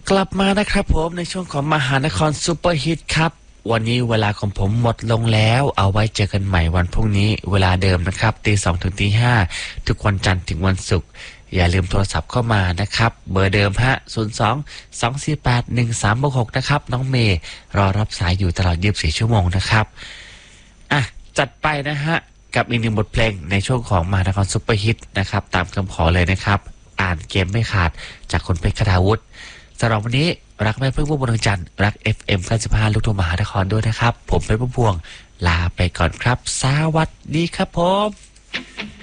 กลับมานะครับผมในช่วงของมหานครซูเปอร์ฮิตครับวันนี้เวลาของผมหมดลงแล้วเอาไว้เจอกันใหม่วันพรุ่งนี้เวลาเดิมนะครับตี 2 ถึงตี 5ทุกวันจันทร์ถึงวันศุกร์อย่าลืมโทรศัพท์เข้ามานะครับเบอร์เดิมฮะ02-248-1366นะครับน้องเมย์รอรับสายอยู่ตลอด24ชั่วโมงนะครับอ่ะจัดไปนะฮะกับอีกหนึ่งบทเพลงในช่วงของมหานครซูเปอร์ฮิตนะครับตามคำขอเลยนะครับอ่านเกมไม่ขาดจากคุณเพชรคทาวุฒิสำหรับวันนี้รักแม่พึ่งพุ่มพวงจันทร์รัก FM 95ลูกทุ่งมหานครด้วยนะครับผมเพชรพุ่มพวงลาไปก่อนครับสวัสดีครับผม